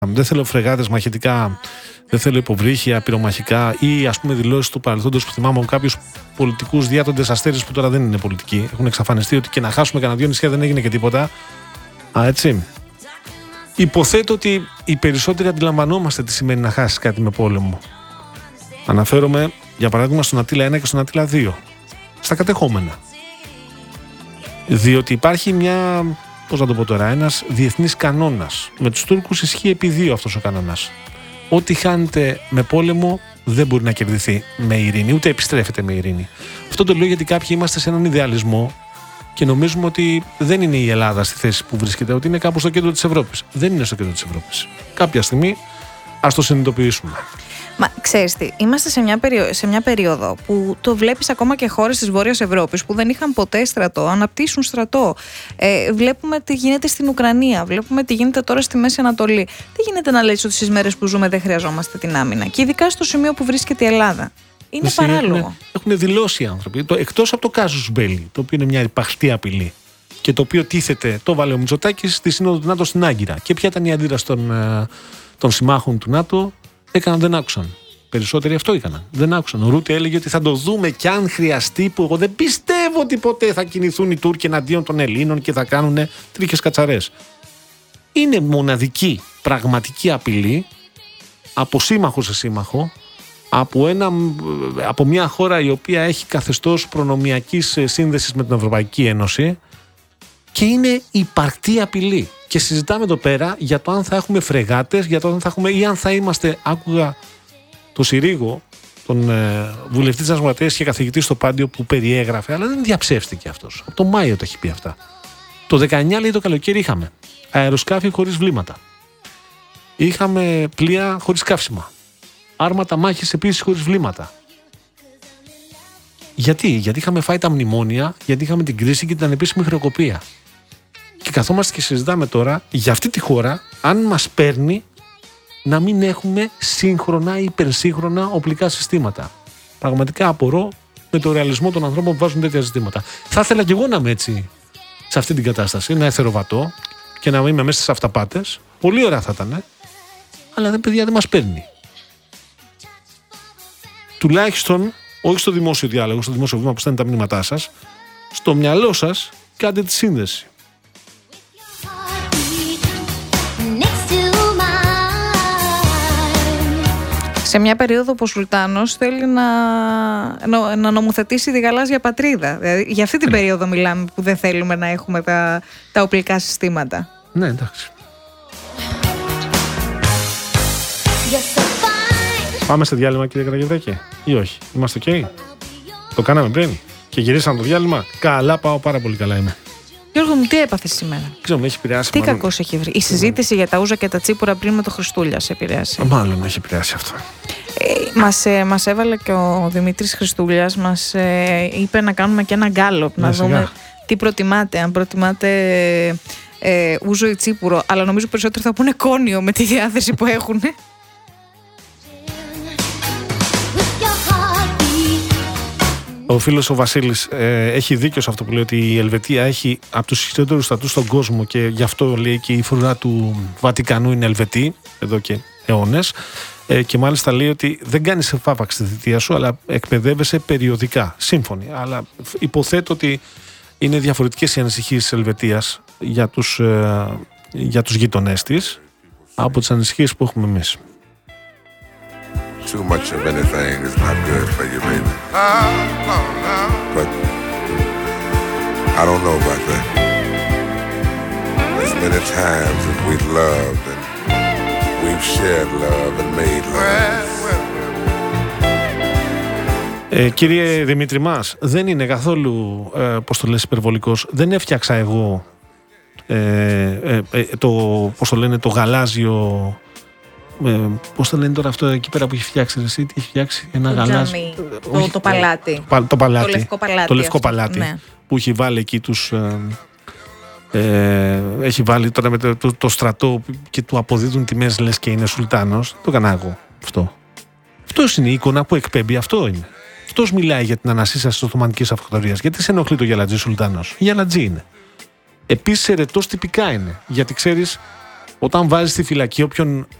Δεν θέλω φρεγάτες μαχητικά, δεν θέλω υποβρύχια, πυρομαχικά ή ας πούμε δηλώσεις του παρελθόντος που θυμάμαι από κάποιους πολιτικούς διάτοντες αστέρες που τώρα δεν είναι πολιτικοί. Έχουν εξαφανιστεί ότι και να χάσουμε κανένα 2 νησιά δεν έγινε και τίποτα. Έτσι. Υποθέτω ότι οι περισσότεροι αντιλαμβανόμαστε τι σημαίνει να χάσεις κάτι με πόλεμο. Αναφέρομαι για παράδειγμα στον Αττήλα 1 και στον Αττήλα 2. Στα κατεχόμενα. Διότι υπάρχει μια, πώς να το πω τώρα, ένας διεθνής κανόνας. Με τους Τούρκους ισχύει επί 2 αυτός ο κανόνας. Ό,τι χάνεται με πόλεμο δεν μπορεί να κερδιθεί με ειρήνη, ούτε επιστρέφεται με ειρήνη. Αυτό το λέω γιατί κάποιοι είμαστε σε έναν ιδεαλισμό και νομίζουμε ότι δεν είναι η Ελλάδα στη θέση που βρίσκεται, ότι είναι κάπου στο κέντρο της Ευρώπης. Δεν είναι στο κέντρο της Ευρώπης. Κάποια στιγμή ας το συνειδητοποιήσουμε. Μα ξέρεις τι, είμαστε σε μια περίοδο που το βλέπεις ακόμα και χώρες της Βόρειας Ευρώπης που δεν είχαν ποτέ στρατό, αναπτύσσουν στρατό. Βλέπουμε τι γίνεται στην Ουκρανία, βλέπουμε τι γίνεται τώρα στη Μέση Ανατολή. Τι γίνεται να λες ότι στις μέρες που ζούμε δεν χρειαζόμαστε την άμυνα? Και ειδικά στο σημείο που βρίσκεται η Ελλάδα. Είναι παράλογο. Έχουν δηλώσει οι άνθρωποι, εκτός από το casus belli, το οποίο είναι μια υπαχτή απειλή και το οποίο τίθεται, το βάλε ο Μητσοτάκης στη Σύνοδο του ΝΑΤΟ στην Άγκυρα. Και ποια ήταν η αντίδραση των συμμάχων του ΝΑΤΟ? Δεν άκουσαν. Περισσότεροι αυτό έκαναν. Δεν άκουσαν. Ο Ρούτε έλεγε ότι θα το δούμε κι αν χρειαστεί, που εγώ δεν πιστεύω ότι ποτέ θα κινηθούν οι Τούρκοι εναντίον των Ελλήνων και θα κάνουν τρίχες κατσαρές. Είναι μοναδική πραγματική απειλή από σύμμαχο σε σύμμαχο, από μια χώρα η οποία έχει καθεστώς προνομιακής σύνδεσης με την Ευρωπαϊκή Ένωση και είναι υπαρκτή απειλή. Και συζητάμε εδώ πέρα για το αν θα έχουμε φρεγάτες, για το αν θα έχουμε ή αν θα είμαστε. Άκουγα το Συρίγο, τον βουλευτή της Δημοκρατίας και καθηγητή στο Πάντιο που περιέγραφε, αλλά δεν διαψεύστηκε αυτός. Από το Μάιο το έχει πει αυτά. Το 19 λέει το καλοκαίρι είχαμε αεροσκάφη χωρίς βλήματα. Είχαμε πλοία χωρίς καύσιμα. Άρματα μάχης επίσης χωρίς βλήματα. Γιατί είχαμε φάει τα μνημόνια, γιατί είχαμε την κρίση και την ανεπίσημη χρεοκοπία. Και καθόμαστε και συζητάμε τώρα για αυτή τη χώρα, αν μας παίρνει να μην έχουμε σύγχρονα ή υπερσύγχρονα οπλικά συστήματα. Πραγματικά απορώ με το ρεαλισμό των ανθρώπων που βάζουν τέτοια ζητήματα. Θα ήθελα κι εγώ να είμαι έτσι, σε αυτή την κατάσταση, να εθεροβατώ και να είμαι μέσα στις αυταπάτες. Πολύ ωραία θα ήταν, αλλά παιδιά δεν μας παίρνει. Τουλάχιστον, όχι στο δημόσιο διάλογο, στο δημόσιο βήμα που στέλνει τα μηνύματά σας, στο μυαλό σας κάντε τη σύνδεση. Σε μια περίοδο που ο Σουλτάνος θέλει να νομοθετήσει τη γαλάζια πατρίδα. Δηλαδή, για αυτή την περίοδο μιλάμε που δεν θέλουμε να έχουμε τα οπλικά συστήματα. Ναι, εντάξει. Πάμε σε διάλειμμα, κύριε Καραγευρέκη, ή όχι? Είμαστε ok? Το κάναμε πριν και γυρίσαμε το διάλειμμα. Καλά, πάω πάρα πολύ καλά είμαι. Γιώργο μου, τι έπαθες σήμερα? Ξέρω, με έχει επηρεάσει. Τι κακός έχει βρει? Η συζήτηση για τα ούζα και τα τσίπουρα πριν με το Χριστούλια σε επηρέασε? Μάλλον με έχει επηρεάσει αυτό. Μας έβαλε και ο Δημήτρης Χριστούλιας, μας είπε να κάνουμε και ένα γκάλωπ, να δούμε τι προτιμάτε, αν προτιμάτε ούζο ή τσίπουρο, αλλά νομίζω περισσότερο θα πούνε κόνιο με τη διάθεση που έχουν. Ο φίλος ο Βασίλης έχει δίκιο σε αυτό που λέει, ότι η Ελβετία έχει από τους χειρότερους στρατούς στον κόσμο και γι' αυτό λέει και η φρουρά του Βατικανού είναι Ελβετή εδώ και αιώνες, και μάλιστα λέει ότι δεν κάνεις εφάπαξ τη θητεία σου, αλλά εκπαιδεύεσαι περιοδικά. Σύμφωνοι, αλλά υποθέτω ότι είναι διαφορετικές οι ανησυχίες της Ελβετίας για τους γείτονές της από τις ανησυχίες που έχουμε εμείς. Too much of anything is not good for you, baby. But I don't know about that. As many times as we've loved and we've shared love and made love. Κύριε Δημήτρη μας, δεν είναι καθόλου, πώς το λες, υπερβολικός. Δεν έφτιαξα εγώ το γαλάζιο. Πώς το λένε τώρα αυτό εκεί πέρα που έχει φτιάξει εσύ? Τι έχει φτιάξει? Ένα γαλάζιο. Το παλάτι. Το λευκό παλάτι. Ναι. Που έχει βάλει εκεί τους. Έχει βάλει τώρα με το στρατό και του αποδίδουν τιμές, λες και είναι Σουλτάνος. Το έκανα εγώ αυτό. Αυτός είναι η εικόνα που εκπέμπει, αυτό είναι. Αυτός μιλάει για την ανασύσταση της Οθωμανικής Αυτοκρατορίας. Γιατί σε ενοχλεί το γυαλατζή Σουλτάνος? Γυαλατζή είναι. Επίσης ερετός τυπικά είναι. Γιατί ξέρεις, Όταν βάζεις στη φυλακή όποιον